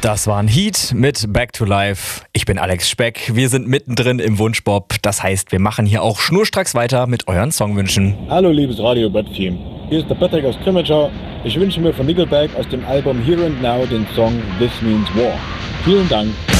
Das war ein Heat mit Back to Life. Ich bin Alex Speck. Wir sind mittendrin im Wunschbob. Das heißt, wir machen hier auch schnurstracks weiter mit euren Songwünschen. Hallo liebes Radio Bad Team. Hier ist der Patrick aus Grimmitschau. Ich wünsche mir von Nickelback aus dem Album Here and Now den Song This Means War. Vielen Dank.